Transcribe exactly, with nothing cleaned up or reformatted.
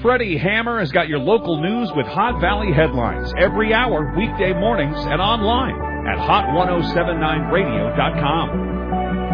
Freddie Hammer has got your local news with Hot Valley headlines every hour, weekday mornings, and online at hot ten seventy-nine radio dot com.